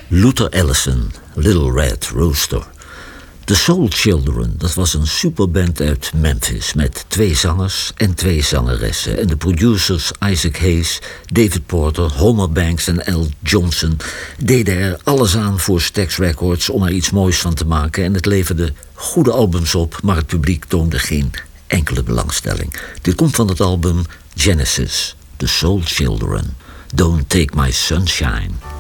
Luther Allison, Little Red Rooster. The Soul Children, dat was een superband uit Memphis met 2 zangers en 2 zangeressen. En de producers Isaac Hayes, David Porter, Homer Banks en Al Johnson deden er alles aan voor Stax Records om er iets moois van te maken. En het leverde goede albums op, maar het publiek toonde geen enkele belangstelling. Dit komt van het album Genesis, The Soul Children. Don't Take My Sunshine.